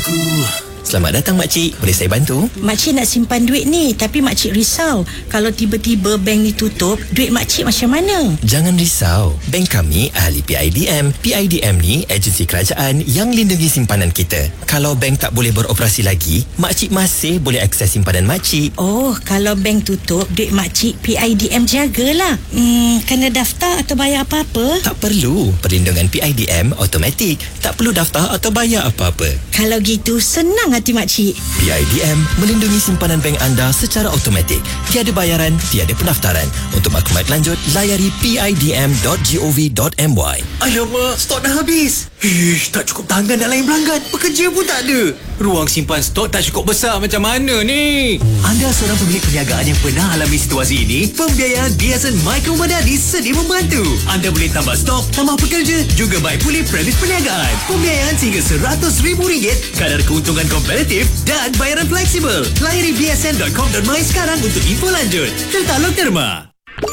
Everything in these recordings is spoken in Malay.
aku. Selamat datang makcik, boleh saya bantu? Makcik nak simpan duit ni, tapi makcik risau kalau tiba-tiba bank ni tutup, duit makcik macam mana? Jangan risau, bank kami ahli PIDM. PIDM ni agensi kerajaan yang lindungi simpanan kita. Kalau bank tak boleh beroperasi lagi, makcik masih boleh akses simpanan makcik. Oh, kalau bank tutup, duit makcik PIDM jagalah. Kena daftar atau bayar apa-apa? Tak perlu, perlindungan PIDM automatik. Tak perlu daftar atau bayar apa-apa. Kalau gitu, senang hati makcik. PIDM melindungi simpanan bank anda secara automatik. Tiada bayaran, tiada pendaftaran. Untuk maklumat lanjut, layari pidm.gov.my. Alamak, stok dah habis. Tak cukup tangan nak layan pelanggan. Pekerja pun tak ada. Ruang simpan stok tak cukup besar, macam mana ni? Anda seorang pemilik perniagaan yang pernah alami situasi ini? Pembiayaan Biasan Mikro Madani sedia membantu. Anda boleh tambah stok, tambah pekerja, juga baik pulih premis perniagaan. Pembiayaan sehingga RM100,000, kadar keuntungan kompetitif dan bayaran fleksibel. Layari bsn.com.my sekarang untuk info lanjut. Tertaluk terma.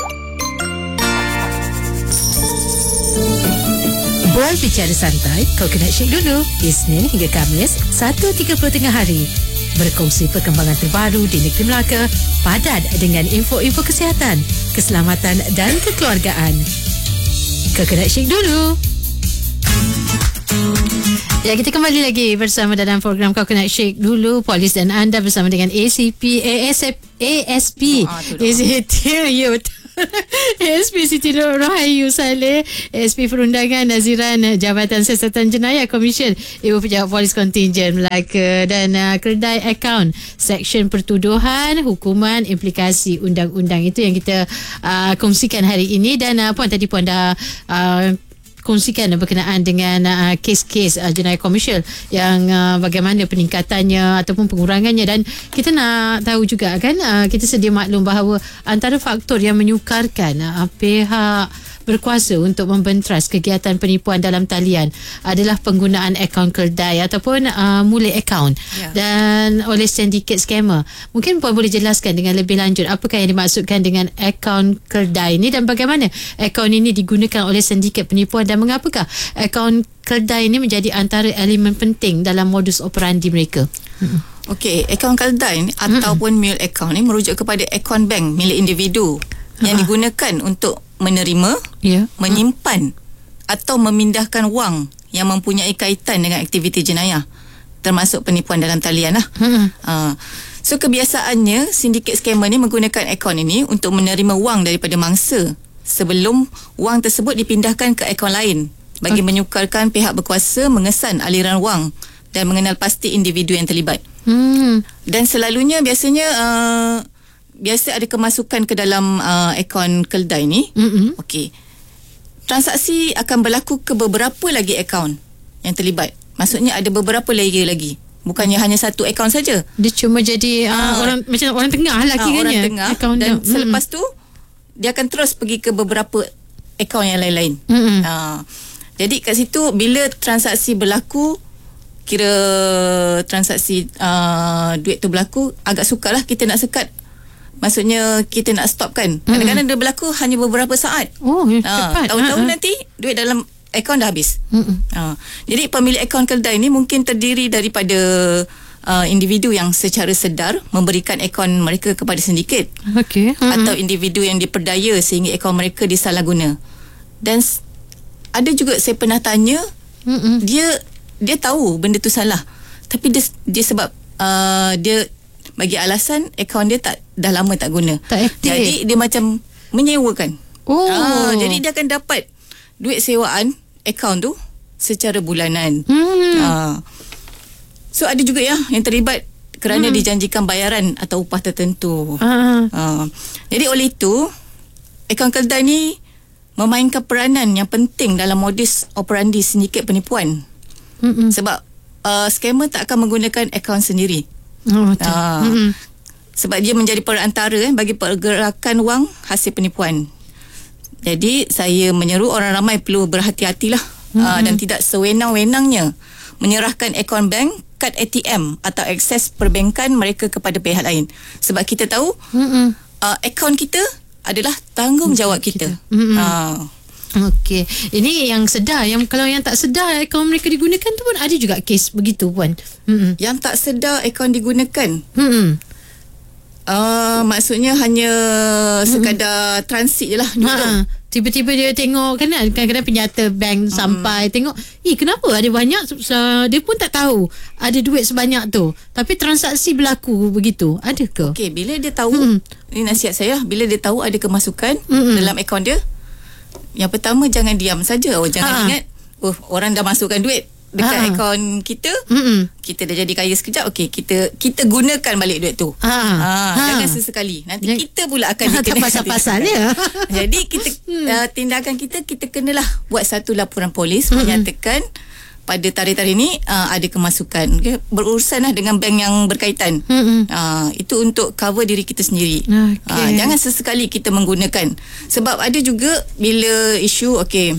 Bual bicara santai, Coconut Shake dulu. Isnin hingga Khamis, 1.30 tengah hari. Berkongsi perkembangan terbaru di Negeri Melaka, padat dengan info-info kesihatan, keselamatan dan kekeluargaan. Coconut Shake dulu. Ya, kita kembali lagi bersama dalam program Coconut Shake dulu. Polis dan anda bersama dengan ASP ya betul. ASP Siti Rahayu Saleh, ASP Perundangan Naziran Jabatan Siasatan Jenayah Komisen Ibu Pejabat Polis Kontingen Melaka, dan kedai akaun Seksyen Pertuduhan Hukuman Implikasi Undang-Undang. Itu yang kita kongsikan hari ini. Dan Puan tadi Puan dah kongsikan berkenaan dengan kes-kes jenayah komersial yang bagaimana peningkatannya ataupun pengurangannya. Dan kita nak tahu juga kan, kita sedia maklum bahawa antara faktor yang menyukarkan pihak berkuasa untuk membentras kegiatan penipuan dalam talian adalah penggunaan akaun keldai ataupun mula akaun dan oleh syndicate scammer. Mungkin Puan boleh jelaskan dengan lebih lanjut apakah yang dimaksudkan dengan akaun keldai ini dan bagaimana akaun ini digunakan oleh syndicate penipuan dan mengapakah akaun keldai ini menjadi antara elemen penting dalam modus operandi mereka. Okey, akaun keldai ni ataupun mule account ni merujuk kepada akaun bank milik individu yang digunakan untuk menerima, menyimpan atau memindahkan wang yang mempunyai kaitan dengan aktiviti jenayah, termasuk penipuan dalam talian lah. So kebiasaannya syndicate scammer ni menggunakan akaun ini untuk menerima wang daripada mangsa sebelum wang tersebut dipindahkan ke akaun lain bagi menyukarkan pihak berkuasa mengesan aliran wang dan mengenal pasti individu yang terlibat. Dan selalunya biasa ada kemasukan ke dalam akaun keldai ni. Okey. Transaksi akan berlaku ke beberapa lagi akaun yang terlibat. Maksudnya ada beberapa layer lagi. Bukannya hanya satu akaun saja. Dia cuma jadi orang macam orang tengah lah kiranya. Orang tengah. Dan selepas tu dia akan terus pergi ke beberapa akaun yang lain-lain. Jadi kat situ bila transaksi berlaku, kira transaksi duit tu berlaku, agak sukarlah kita nak sekat. Maksudnya kita nak stop kan. Kadang-kadang dia berlaku hanya beberapa saat. Cepat. Tahu-tahu nanti duit dalam akaun dah habis. Jadi pemilik akaun keldai ni mungkin terdiri daripada individu yang secara sedar memberikan akaun mereka kepada sindiket. Atau individu yang diperdaya sehingga akaun mereka disalahguna. Dan ada juga saya pernah tanya, dia tahu benda tu salah, tapi dia sebab dia bagi alasan akaun dia dah lama tak guna, tak aktif. Jadi dia macam menyewakan. Jadi dia akan dapat duit sewaan akaun tu secara bulanan. So ada juga yang terlibat kerana dijanjikan bayaran atau upah tertentu. Jadi oleh itu akaun keldai ni memainkan peranan yang penting dalam modus operandi sindiket penipuan. Sebab scammer tak akan menggunakan akaun sendiri. Sebab dia menjadi perantara bagi pergerakan wang hasil penipuan. Jadi saya menyeru orang ramai perlu berhati-hatilah dan tidak sewenang-wenangnya menyerahkan akaun bank, kad ATM atau akses perbankan mereka kepada pihak lain. Sebab kita tahu akaun kita adalah tanggungjawab kita. Okey. Ini yang sedar. Kalau yang tak sedar akaun mereka digunakan tu pun ada juga kes begitu pun. Yang tak sedar akaun digunakan. Maksudnya hanya sekadar transit je lah. Tiba-tiba dia tengok kan, kadang-kadang penyata bank sampai tengok, kenapa ada banyak, dia pun tak tahu ada duit sebanyak tu, tapi transaksi berlaku begitu. Ada ke? Okey, bila dia tahu, ini nasihat saya, bila dia tahu ada kemasukan dalam akaun dia, yang pertama jangan diam saja. Jangan ingat orang dah masukkan duit dekat akaun kita, kita dah jadi kaya sekejap. Okey, kita gunakan balik duit tu. Jangan sesekali. Nanti kita pula akan dikenakan pasal-pasal dia. Jadi kita tindakan kita kenalah buat satu laporan polis menyatakan pada tarikh-tarikh ni ada kemasukan. Okay? Berurusan lah dengan bank yang berkaitan. Itu untuk cover diri kita sendiri. Jangan sesekali kita menggunakan. Sebab ada juga bila isu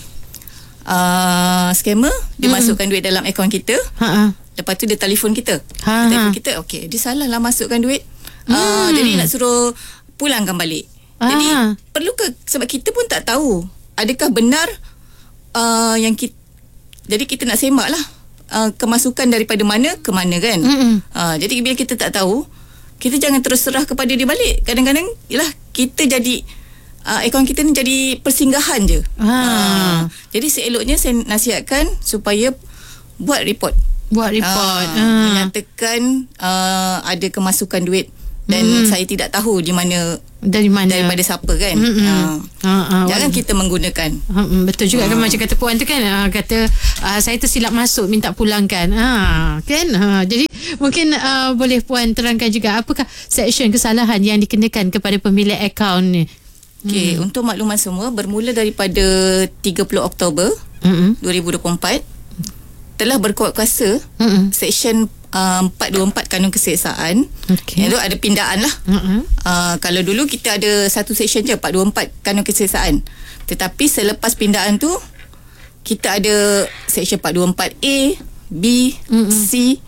scammer dia masukkan duit dalam akaun kita, lepas tu dia telefon kita. Telefon kita, dia salah lah masukkan duit, jadi nak suruh pulangkan balik. Jadi perlu ke, sebab kita pun tak tahu adakah benar yang kita, jadi kita nak semak lah kemasukan daripada mana ke mana kan. Jadi bila kita tak tahu, kita jangan terus serah kepada dia balik. Kadang-kadang yalah kita jadi akaun kita ni jadi persinggahan je. Jadi seeloknya saya nasihatkan supaya buat report. Menyatakan ada kemasukan duit dan saya tidak tahu dari mana daripada siapa kan. Jangan kita menggunakan. Betul juga kan, macam kata puan tu kan, kata saya tersilap masuk, minta pulangkan. Kan. Jadi mungkin boleh puan terangkan juga apakah seksyen kesalahan yang dikenakan kepada pemilik akaun ni. Okey, untuk makluman semua, bermula daripada 30 Oktober 2024 telah berkuat kuasa Seksyen 424 Kanun Keseksaan. Itu ada pindaan lah. Kalau dulu kita ada satu seksyen je, 424 Kanun Keseksaan. Tetapi selepas pindaan tu, kita ada Seksyen 424A, B, C.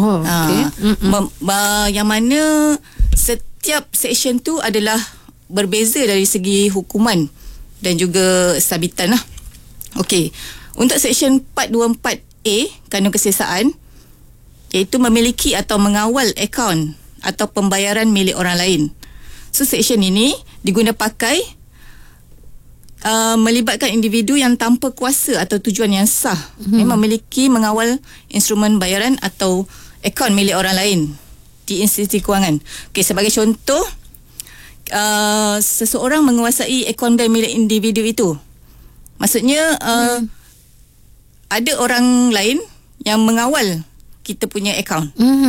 Yang mana setiap seksyen tu adalah berbeza dari segi hukuman dan juga sabitan lah. Okey, untuk Seksyen 424A Kanun Keseksaan, iaitu memiliki atau mengawal akaun atau pembayaran milik orang lain. So seksyen ini diguna pakai melibatkan individu yang tanpa kuasa atau tujuan yang sah memiliki mengawal instrumen bayaran atau akaun milik orang lain di institusi kewangan. Okey, sebagai contoh, seseorang menguasai akaun bank milik individu itu. Maksudnya ada orang lain yang mengawal kita punya akaun.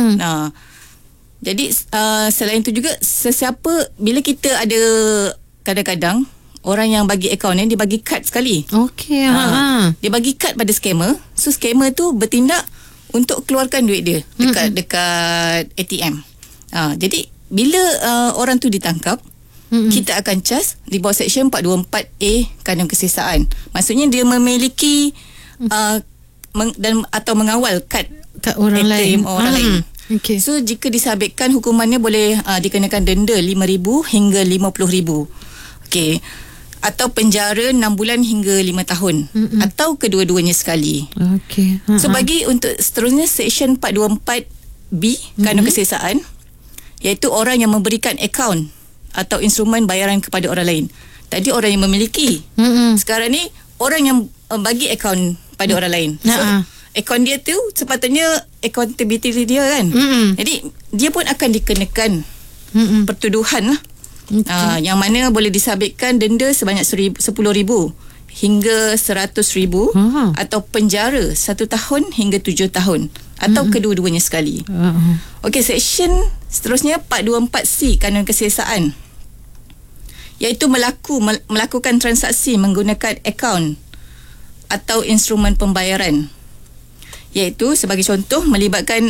Jadi selain itu juga, sesiapa, bila kita ada, kadang-kadang orang yang bagi akaun ni dia bagi kad sekali. Dia bagi kad pada scammer. So scammer tu bertindak untuk keluarkan duit dia dekat ATM. Jadi bila orang tu ditangkap, kita akan cas di bawah Seksyen 424A Kanun Keseksaan. Maksudnya dia memiliki atau mengawal kad orang lain. So jika disabitkan, hukumannya boleh dikenakan denda RM5,000 hingga RM50,000. Okey. Atau penjara 6 bulan hingga 5 tahun. Atau kedua-duanya sekali. So bagi untuk seterusnya, Seksyen 424B Kanun Keseksaan, iaitu orang yang memberikan akaun atau instrumen bayaran kepada orang lain. Tadi orang yang memiliki. Sekarang ni orang yang bagi akaun pada orang lain. So akaun dia tu sepatutnya accountability dia kan. Jadi dia pun akan dikenakan pertuduhan lah. Yang mana boleh disabitkan denda sebanyak RM10,000 hingga RM100,000 atau penjara 1 tahun hingga 7 tahun atau kedua-duanya sekali. Okey, seksyen seterusnya 424C Kanun Keseksaan, iaitu melakukan transaksi menggunakan akaun atau instrumen pembayaran, iaitu sebagai contoh melibatkan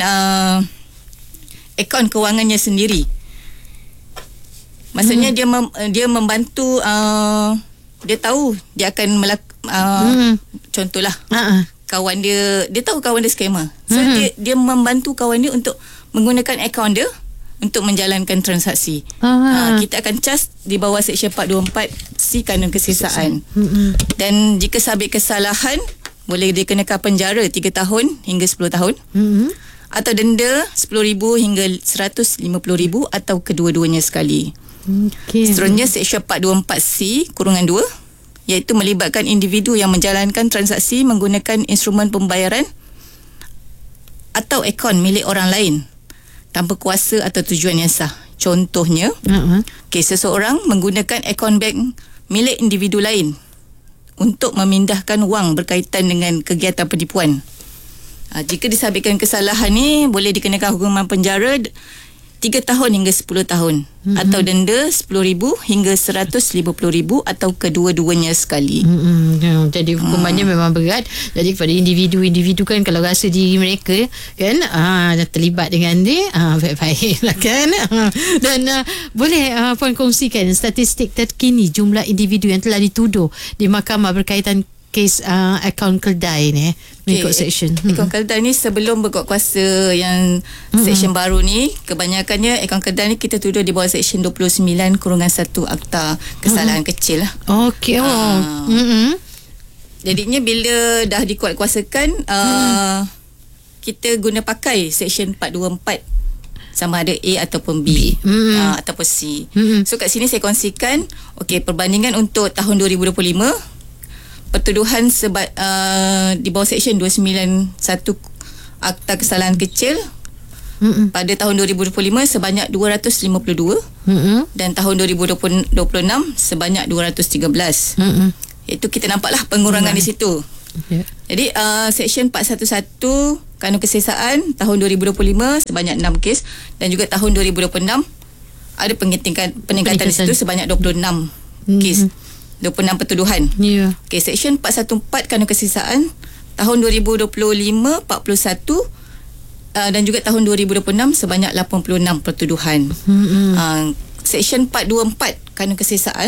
akaun kewangannya sendiri. Maksudnya dia membantu, dia tahu dia akan contohlah kawan dia tahu kawan dia scammer. So dia membantu kawan dia untuk menggunakan akaun dia untuk menjalankan transaksi. Kita akan cas di bawah Seksyen 424C C kanun kesesaan. Dan jika sabit kesalahan boleh dikenakan penjara 3 tahun hingga 10 tahun. Atau denda RM10,000 hingga RM150,000 atau kedua-duanya sekali. Seterusnya Seksyen 424C kurungan 2 iaitu melibatkan individu yang menjalankan transaksi menggunakan instrumen pembayaran atau akaun milik orang lain tanpa kuasa atau tujuan yang sah. Contohnya, seseorang menggunakan akaun bank milik individu lain untuk memindahkan wang berkaitan dengan kegiatan penipuan. Jika disabitkan kesalahan ni, boleh dikenakan hukuman penjara 3 tahun hingga 10 tahun atau denda RM10,000 hingga RM150,000 atau kedua-duanya sekali. Jadi hukumannya memang berat. Jadi kepada individu-individu kan, kalau rasa diri mereka kan terlibat dengan dia, baik-baik lah kan. Dan boleh Puan kongsikan statistik terkini jumlah individu yang telah dituduh di mahkamah berkaitan kes akaun keldai ni mengikut seksyen. Akaun keldai ni sebelum berkuat kuasa yang seksyen baru ni, kebanyakannya akaun keldai ni kita tuduh di bawah seksyen 29/1 Akta Kesalahan Kecil lah. Okey. Jadinya bila dah dikuat kuasakan, kita guna pakai seksyen 424 sama ada A ataupun B, ataupun C. So kat sini saya kongsikan perbandingan untuk tahun 2025 pertuduhan di bawah seksyen 291 Akta Kesalahan Kecil pada tahun 2025 sebanyak 252 dan tahun 2026 sebanyak 213. Itu kita nampaklah pengurangan di situ. Jadi seksyen 411 Kanun Kesesaan tahun 2025 sebanyak 6 kes dan juga tahun 2026 ada peningkatan di situ sebanyak 26 kes. 26 pertuduhan. Seksyen 414 Kanun Kesesaan tahun 2025 41 dan juga tahun 2026 sebanyak 86 pertuduhan. Seksyen 424 Kanun Kesesaan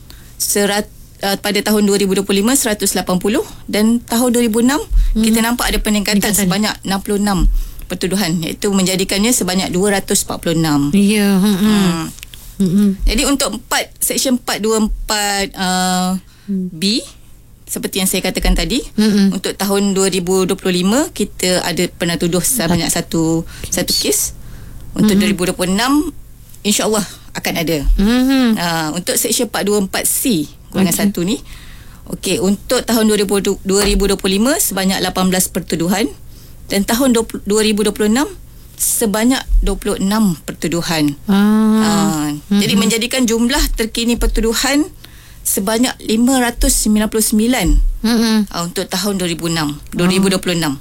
pada tahun 2025 180 dan tahun 2006 kita nampak ada peningkatan sebanyak 66 pertuduhan, iaitu menjadikannya sebanyak 246. Jadi untuk seksyen 424 B seperti yang saya katakan tadi, untuk tahun 2025 kita ada pernah tuduh sebanyak satu kes. Untuk 2026 insya-Allah akan ada. Untuk seksyen 424C kurungan 1 ni, untuk tahun 2025 sebanyak 18 pertuduhan dan tahun 2026 sebanyak 26 pertuduhan. Jadi menjadikan jumlah terkini pertuduhan sebanyak 599 untuk tahun 2026.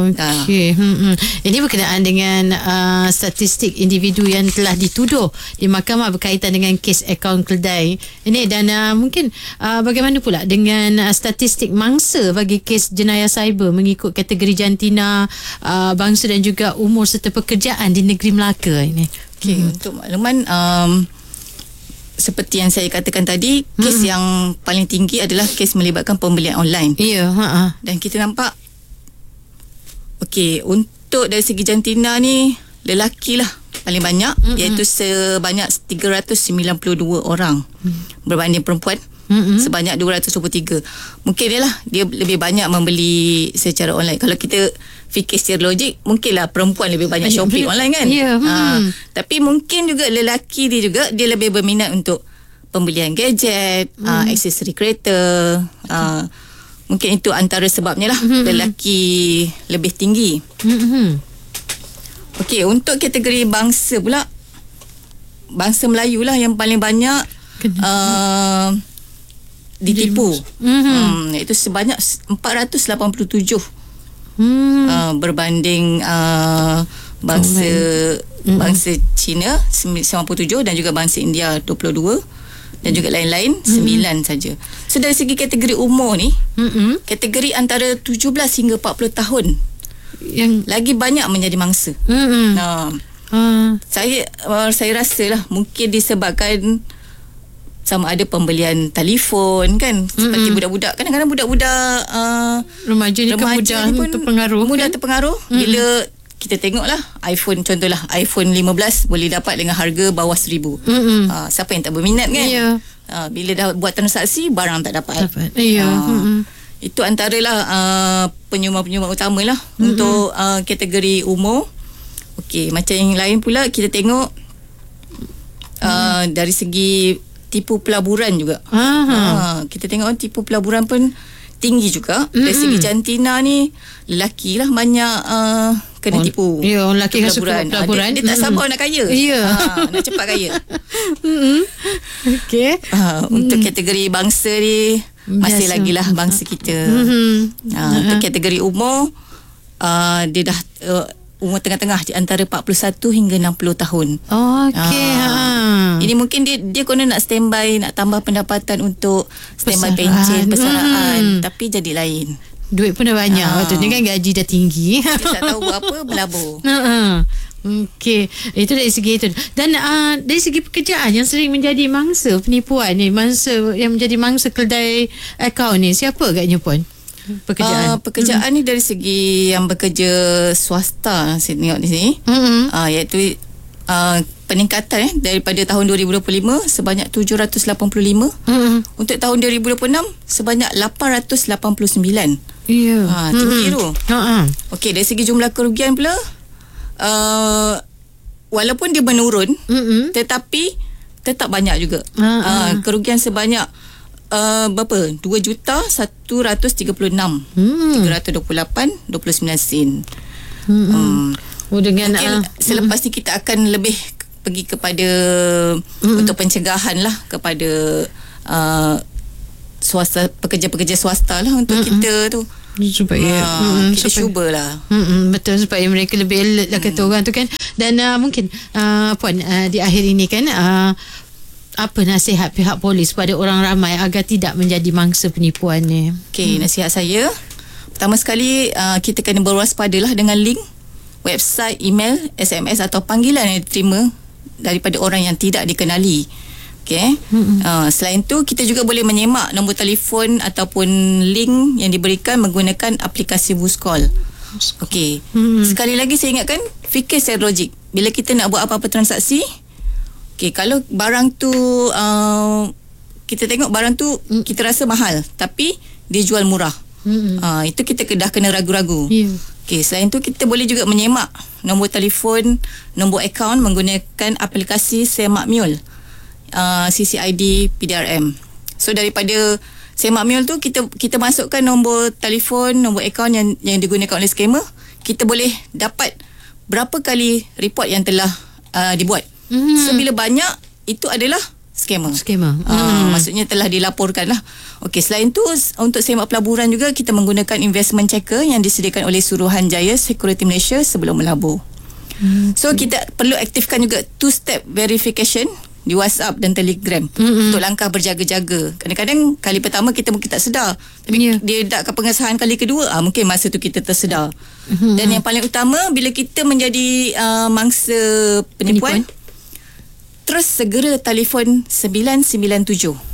Ini berkenaan dengan statistik individu yang telah dituduh di mahkamah berkaitan dengan kes akaun keldai ini. Dan mungkin bagaimana pula dengan statistik mangsa bagi kes jenayah cyber mengikut kategori jantina, bangsa dan juga umur serta pekerjaan di negeri Melaka ini. Untuk makluman, seperti yang saya katakan tadi, kes yang paling tinggi adalah kes melibatkan pembelian online. Dan kita nampak untuk dari segi jantina ni, lelaki lah paling banyak, iaitu sebanyak 392 orang berbanding perempuan sebanyak 223. Mungkin dia lebih banyak membeli secara online. Kalau kita fikir secara logik, mungkinlah perempuan lebih banyak shopping online kan. Tapi mungkin juga lelaki dia lebih berminat untuk pembelian gadget, aksesori kereta. Mungkin itu antara sebabnya lah lelaki lebih tinggi. Untuk kategori bangsa pula, bangsa Melayu lah yang paling banyak ditipu. Itu sebanyak 487 berbanding bangsa Cina 97 dan juga bangsa India 22 dan juga lain-lain 9 saja. So dari segi kategori umur ni, kategori antara 17 hingga 40 tahun yang lagi banyak menjadi mangsa. Saya rasalah mungkin disebabkan sama ada pembelian telefon kan, seperti budak-budak, kadang-kadang budak-budak remaja ni kan mudah terpengaruh bila kita tengoklah iPhone, contohlah iPhone 15 boleh dapat dengan harga bawah 1,000. Siapa yang tak berminat kan? Bila dah buat transaksi, barang tak dapat. Ya. Itu antaralah penyumbang-penyumbang utama lah untuk kategori umur. Okey, macam yang lain pula kita tengok dari segi tipu pelaburan juga. Kita tengok tipu pelaburan pun tinggi juga. Dari segi jantina ni, lelaki lah banyak kena tipu. Ya, lelaki kan suka pelaburan. Dia tak sabar nak kaya. Nak cepat kaya. Okey. Untuk kategori bangsa ni, masih lagi lah bangsa kita. Untuk kategori umur, dia dah umur tengah-tengah di antara 41 hingga 60 tahun. Okey. Ini mungkin dia konon nak standby, nak tambah pendapatan untuk standby pencen, persaraan, tapi jadi lain. Duit pun dah banyak. Maksudnya kan gaji dah tinggi. Dia tak tahu buat apa, melabur. Okey, itu dari segi itu. Dan dari segi pekerjaan yang sering menjadi mangsa penipuan ni, yang menjadi mangsa keledai akaun ni, siapa agaknya Puan? Pekerjaan ni dari segi yang bekerja swasta, saya tengok di sini, iaitu peningkatan daripada tahun 2025 sebanyak 785, untuk tahun 2026 sebanyak 889. Tinggi tu. Okey, dari segi jumlah kerugian pula, walaupun dia menurun, tetapi tetap banyak juga. Kerugian sebanyak berapa? 2,136,328.29 sen. Dengan selepas ni kita akan lebih pergi kepada untuk pencegahan lah kepada swasta, pekerja-pekerja swasta lah untuk kita tu, supaya kita cubalah betul, supaya mereka lebih alert lah kata orang tu kan. Dan mungkin Puan, di akhir ini kan, apa nasihat pihak polis pada orang ramai agar tidak menjadi mangsa penipuan ni? Okey, nasihat saya, pertama sekali kita kena berwaspadalah dengan link website, email, SMS atau panggilan yang diterima daripada orang yang tidak dikenali. Okey. Selain tu, kita juga boleh menyemak nombor telefon ataupun link yang diberikan menggunakan aplikasi Buscall. Okey. Sekali lagi saya ingatkan, fikir secara logik. Bila kita nak buat apa-apa transaksi, okey, kalau barang tu kita tengok barang tu kita rasa mahal, tapi dia jual murah. Itu kita dah kena ragu-ragu. Okey, selain tu kita boleh juga menyemak nombor telefon, nombor akaun menggunakan aplikasi Semak Mule, CCID PDRM. So daripada Semak Mule tu, kita masukkan nombor telefon, nombor akaun yang digunakan oleh scammer, kita boleh dapat berapa kali report yang telah dibuat. So bila banyak, itu adalah scammer. Maksudnya telah dilaporkan lah. Okey, selain tu untuk semak pelaburan juga kita menggunakan investment checker yang disediakan oleh Suruhanjaya Security Malaysia sebelum melabur. So kita perlu aktifkan juga 2-step verification di WhatsApp dan Telegram untuk langkah berjaga-jaga. Kadang-kadang kali pertama kita mungkin tak sedar, tapi dia datang pengesahan kali kedua, mungkin masa tu kita tersedar. Dan yang paling utama, bila kita menjadi mangsa penipuan, terus segera telefon 997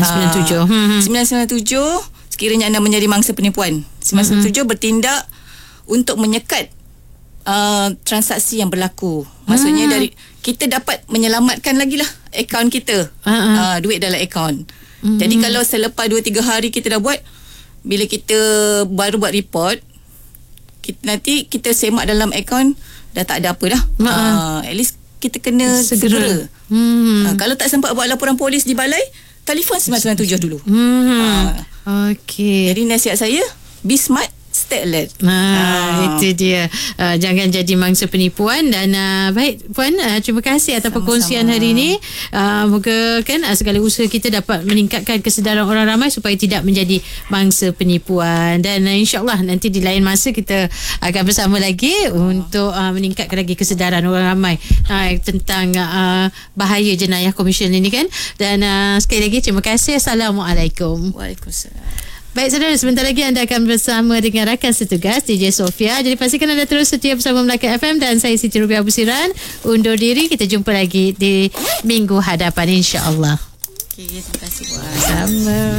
sekiranya anda menjadi mangsa penipuan. 997 bertindak untuk menyekat transaksi yang berlaku. Maksudnya dari kita dapat menyelamatkan lagi lah akaun kita, duit dalam akaun. Jadi kalau selepas 2-3 hari kita dah buat, bila kita baru buat report, nanti kita semak dalam akaun dah tak ada apa dah. At least kita kena segera. Kalau tak sempat buat laporan polis di balai, telefon 997 dulu. Okey. Jadi nasihat saya, be smart, stay alert. Itu dia. Jangan jadi mangsa penipuan. Dan baik Puan, terima kasih atas perkongsian hari ini. Moga kan segala usaha kita dapat meningkatkan kesedaran orang ramai supaya tidak menjadi mangsa penipuan. Dan insyaAllah nanti di lain masa kita akan bersama lagi untuk meningkatkan lagi kesedaran orang ramai tentang bahaya jenayah komersial ini kan. Dan sekali lagi terima kasih. Assalamualaikum. Waalaikumsalam. Baik saudara, sebentar lagi anda akan bersama dengan rakan setugas DJ Sofia. Jadi pastikan anda terus setia bersama Melaka FM dan saya Siti Rubiah Busiran. Undur diri, kita jumpa lagi di minggu hadapan insya-Allah. Okey, terima kasih Puan. Sama.